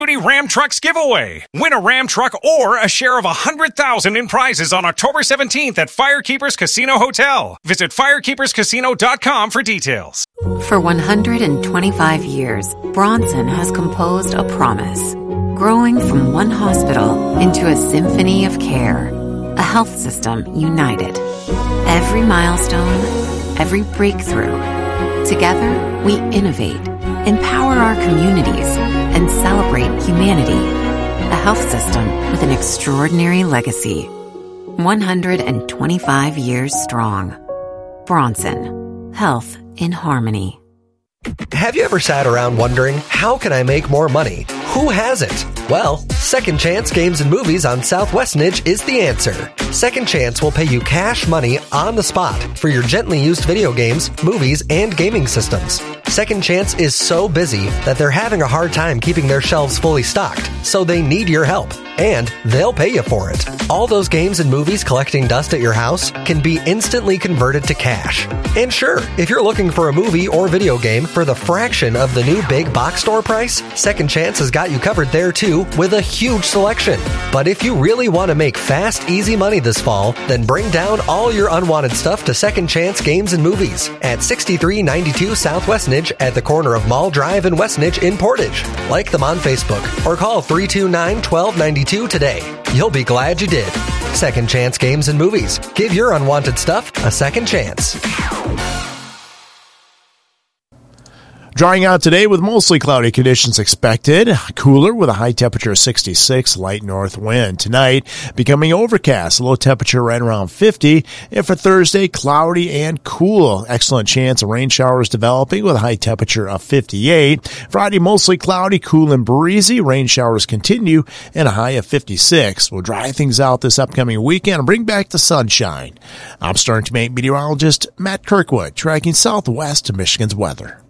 Ram Trucks giveaway. Win a Ram truck or a share of $100,000 in prizes on October 17th at Firekeepers Casino Hotel. Visit firekeeperscasino.com for details. For 125 years, Bronson has composed a promise, growing from one hospital into a symphony of care, a health system united. Every milestone, every breakthrough. Together, we innovate, empower our communities, and celebrate humanity. A health system with an extraordinary legacy. 125 years strong. Bronson. Health in harmony. Have you ever sat around wondering, how can I make more money? Who hasn't? Well, Second Chance Games and Movies on Southwestnedge is the answer. Second Chance will pay you cash money on the spot for your gently used video games, movies, and gaming systems. Second Chance is so busy that they're having a hard time keeping their shelves fully stocked, so they need your help. And they'll pay you for it. All those games and movies collecting dust at your house can be instantly converted to cash. And sure, if you're looking for a movie or video game for the fraction of the new big box store price, Second Chance has got you covered there too with a huge selection. But if you really want to make fast, easy money this fall, then bring down all your unwanted stuff to Second Chance Games and Movies at 6392 Southwestnedge at the corner of Mall Drive and Westnedge in Portage. Like them on Facebook or call 329-1292 today. You'll be glad you did. Second Chance Games and Movies. Give your unwanted stuff a second chance. Drying out today with mostly cloudy conditions expected. Cooler with a high temperature of 66, light north wind. Tonight, becoming overcast, low temperature right around 50. And for Thursday, cloudy and cool. Excellent chance of rain showers developing with a high temperature of 58. Friday, mostly cloudy, cool and breezy. Rain showers continue and a high of 56. We'll dry things out this upcoming weekend and bring back the sunshine. I'm Starting to Make meteorologist Matt Kirkwood, tracking southwest to Michigan's weather.